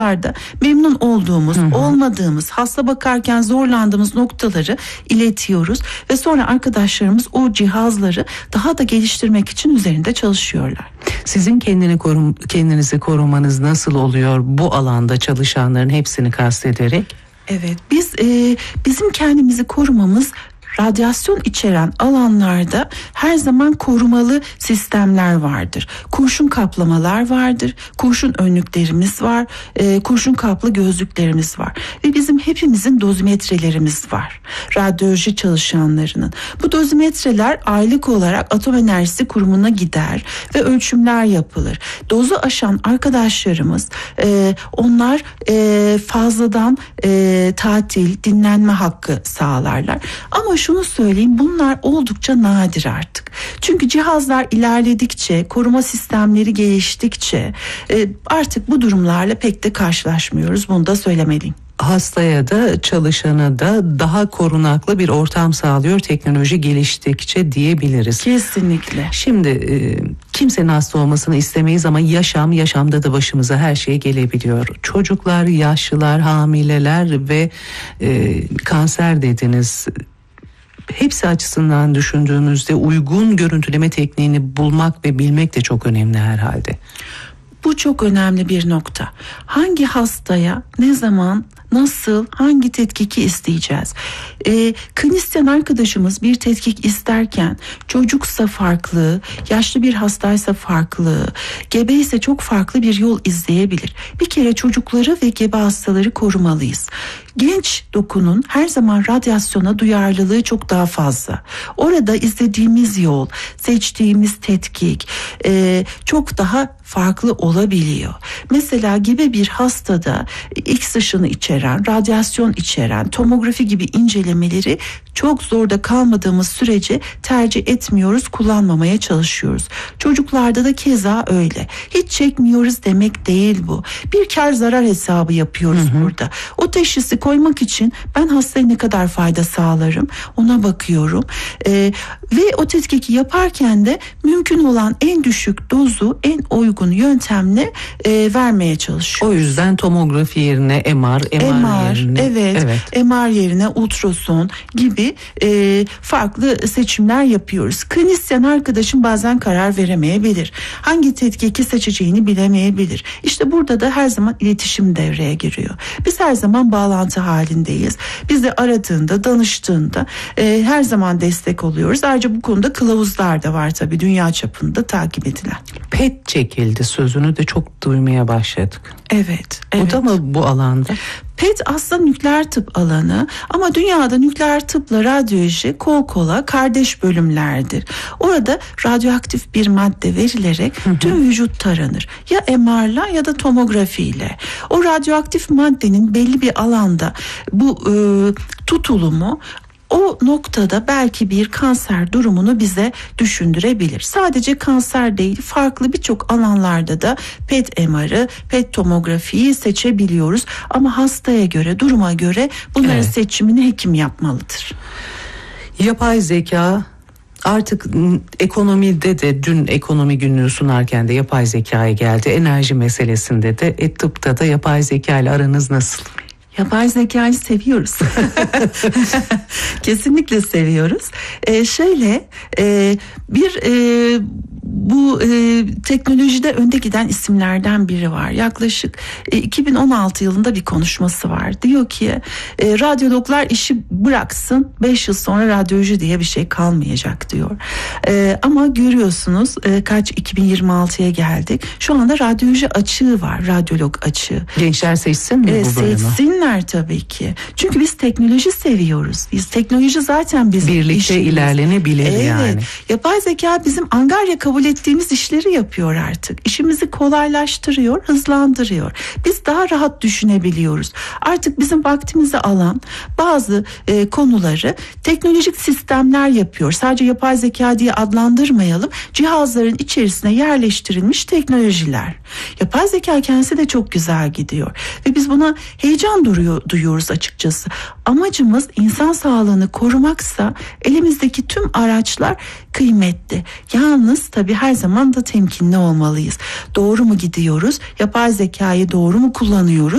memnun olduğumuz, olmadığımız, hasta bakarken zorlandığımız noktaları iletiyoruz ve sonra arkadaşlarımız o cihazları daha da geliştirmek için üzerinde çalışıyorlar. Sizin kendinizi korumanız nasıl oluyor bu alanda çalışanların hepsini kastederek? Evet, bizim kendimizi korumamız radyasyon içeren alanlarda her zaman korumalı sistemler vardır. Kurşun kaplamalar vardır, kurşun önlüklerimiz var, kurşun kaplı gözlüklerimiz var ve bizim hepimizin dozimetrelerimiz var. Radyoloji çalışanlarının. Bu dozimetreler aylık olarak Atom Enerjisi Kurumu'na gider ve ölçümler yapılır. Dozu aşan arkadaşlarımız onlar fazladan tatil, dinlenme hakkı sağlarlar. Ama şunu söyleyeyim, bunlar oldukça nadir artık. Çünkü cihazlar ilerledikçe, koruma sistemleri geliştikçe artık bu durumlarla pek de karşılaşmıyoruz. Bunu da söylemeliyim. Hastaya da çalışana da daha korunaklı bir ortam sağlıyor teknoloji geliştikçe diyebiliriz. Kesinlikle. Şimdi kimsenin hasta olmasını istemeyiz ama yaşamda da başımıza her şey gelebiliyor. Çocuklar, yaşlılar, hamileler ve kanser dediniz. Hepsi açısından düşündüğümüzde uygun görüntüleme tekniğini bulmak ve bilmek de çok önemli herhalde. Bu çok önemli bir nokta. Hangi hastaya, ne zaman, nasıl, hangi tetkiki isteyeceğiz? Klinisyen arkadaşımız bir tetkik isterken çocuksa farklı, yaşlı bir hastaysa farklı, gebe ise çok farklı bir yol izleyebilir. Bir kere çocukları ve gebe hastaları korumalıyız. Genç dokunun her zaman radyasyona duyarlılığı çok daha fazla. Orada izlediğimiz yol, seçtiğimiz tetkik çok daha farklı olabiliyor. Mesela gebe bir hastada X ışını içeren, radyasyon içeren, tomografi gibi incelemeleri çok zorda kalmadığımız sürece tercih etmiyoruz, kullanmamaya çalışıyoruz. Çocuklarda da keza öyle. Hiç çekmiyoruz demek değil bu. Bir kar zarar hesabı yapıyoruz burada. O teşhisi koymak için ben hastaya ne kadar fayda sağlarım ona bakıyorum. Ve o tetkiki yaparken de mümkün olan en düşük dozu en uygun yöntemle vermeye çalışıyoruz. O yüzden tomografi yerine MR yerine, evet. MR yerine ultrason gibi farklı seçimler yapıyoruz. Klinisyen arkadaşım bazen karar veremeyebilir. Hangi tetkiki seçeceğini bilemeyebilir. İşte burada da her zaman iletişim devreye giriyor. Biz her zaman bağlantı halindeyiz. Biz de aradığında, danıştığında her zaman destek oluyoruz. Ayrıca bu konuda kılavuzlar da var tabii, dünya çapında takip edilen. PET çekildi sözünü de çok duymaya başladık. Evet. O da mı bu alanda? PET aslında nükleer tıp alanı ama dünyada nükleer tıpla radyoloji kol kola kardeş bölümlerdir. Orada radyoaktif bir madde verilerek tüm vücut taranır. Ya MR'la ya da tomografiyle. O radyoaktif maddenin belli bir alanda bu tutulumu o noktada belki bir kanser durumunu bize düşündürebilir. Sadece kanser değil, farklı birçok alanlarda da PET MR'ı, PET tomografiyi seçebiliyoruz. Ama hastaya göre, duruma göre bunların seçimini hekim yapmalıdır. Yapay zeka artık ekonomide de, dün ekonomi günlüğü sunarken de yapay zekaya geldi. Enerji meselesinde de, tıpta da yapay zeka ile aranız nasıl? Yapay zekayı seviyoruz. Kesinlikle seviyoruz. Bu teknolojide önde giden isimlerden biri var. Yaklaşık 2016 yılında bir konuşması var. Diyor ki radyologlar işi bıraksın, 5 yıl sonra radyoloji diye bir şey kalmayacak diyor. Ama görüyorsunuz 2026'ya geldik. Şu anda radyoloji açığı var, radyolog açığı. Gençler seçsin mi bu bölümü? Seçsinler tabii ki. Çünkü biz teknoloji seviyoruz. Teknoloji zaten bizim birlikte işimiz. İlerlenebilir yani. Yapay zeka bizim angarya kabul ettiğimiz işleri yapıyor artık. İşimizi kolaylaştırıyor, hızlandırıyor. Biz daha rahat düşünebiliyoruz. Artık bizim vaktimizi alan bazı konuları teknolojik sistemler yapıyor. Sadece yapay zeka diye adlandırmayalım. Cihazların içerisine yerleştirilmiş teknolojiler. Yapay zeka kendisi de çok güzel gidiyor. Ve biz buna heyecan duyuyoruz açıkçası. Amacımız insan sağlığını korumaksa elimizdeki tüm araçlar kıymetli. Yalnız tabii tabii her zaman da temkinli olmalıyız. Doğru mu gidiyoruz? Yapay zekayı doğru mu kullanıyoruz?